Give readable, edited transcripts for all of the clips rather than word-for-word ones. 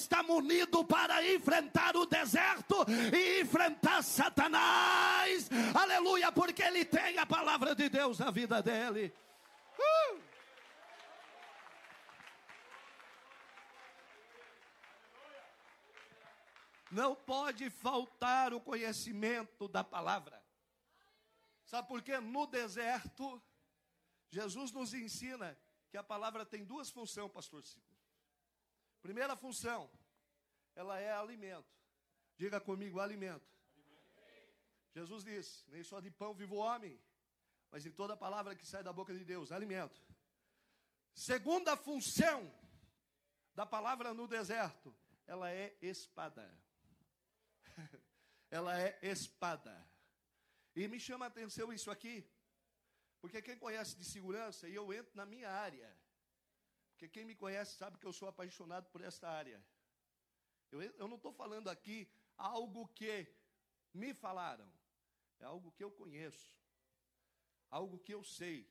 está munido para enfrentar o deserto e enfrentar Satanás. Aleluia, porque ele tem a palavra de Deus na vida dele. Não pode faltar o conhecimento da palavra. Sabe por quê? No deserto, Jesus nos ensina que a palavra tem duas funções, pastor Cico. Primeira função, ela é alimento. Diga comigo, alimento. Jesus disse, nem só de pão vive o homem, mas de toda palavra que sai da boca de Deus, alimento. Segunda função da palavra no deserto, ela é espada. Ela é espada. E me chama a atenção isso aqui, porque quem conhece de segurança, e eu entro na minha área, porque quem me conhece sabe que eu sou apaixonado por esta área. Eu não estou falando aqui algo que me falaram, é algo que eu conheço, algo que eu sei.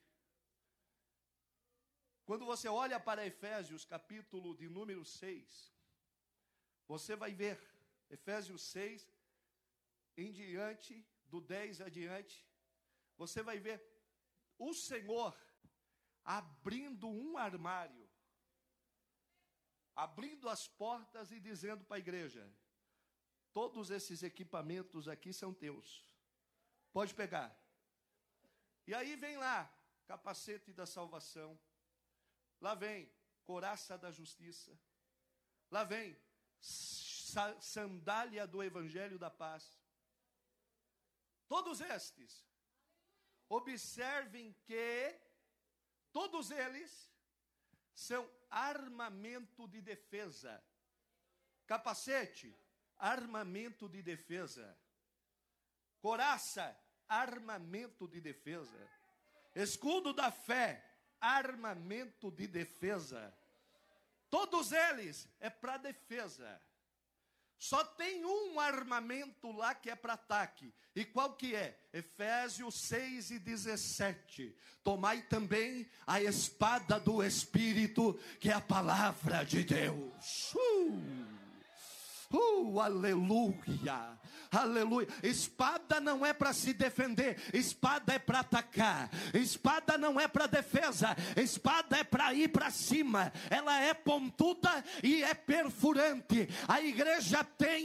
Quando você olha para Efésios, capítulo de número 6, você vai ver, Efésios 6, em diante, do 10 adiante, você vai ver o Senhor abrindo um armário, abrindo as portas e dizendo para a igreja, todos esses equipamentos aqui são teus, pode pegar. E aí vem lá, capacete da salvação, lá vem couraça da justiça, lá vem sandália do evangelho da paz. Todos estes, observem que todos eles são armamento de defesa. Capacete, armamento de defesa. Couraça, armamento de defesa. Escudo da fé, armamento de defesa. Todos eles é para defesa. Só tem um armamento lá que é para ataque. E qual que é? Efésios 6:17. Tomai também a espada do Espírito, que é a palavra de Deus. Aleluia, aleluia. Espada não é para se defender, espada é para atacar. Espada não é para defesa, espada é para ir para cima. Ela é pontuda e é perfurante. A igreja tem